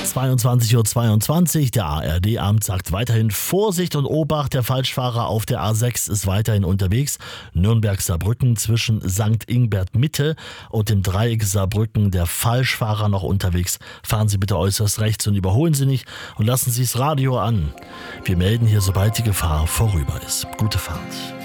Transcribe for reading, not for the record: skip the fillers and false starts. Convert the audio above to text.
22:22 Uhr. Der ARD-Amt sagt weiterhin Vorsicht und Obacht. Der Falschfahrer auf der A6 ist weiterhin unterwegs. Nürnberg-Saarbrücken zwischen St. Ingbert Mitte und dem Dreieck Saarbrücken. Der Falschfahrer noch unterwegs. Fahren Sie bitte äußerst rechts und überholen Sie nicht und lassen Sie das Radio an. Wir melden hier, sobald die Gefahr vorüber ist. Gute Fahrt.